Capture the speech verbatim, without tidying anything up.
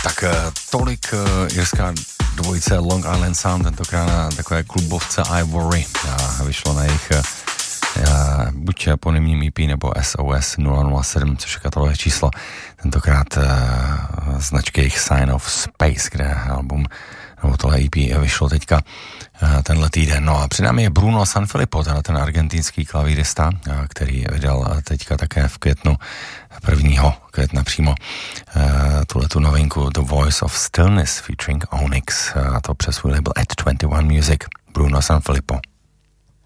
Tak tolik irská dvojice Long Island Sound, tentokrát na takové klubovce Ivory. A vyšlo na jejich buď eponymním E P nebo S O S nula nula sedm, což je katalogové číslo. Tentokrát značky jejich Sign of Space, kde album nebo tohle E P vyšlo teďka tenhle týden. No a před námi je Bruno Sanfilippo, tenhle ten argentinský klavírista, který vydal teďka také v květnu, prvního května přímo, tuhletu novinku The Voice of Stillness featuring Onyx, a to přes svůj label at dvacet jedna Music. Bruno Sanfilippo.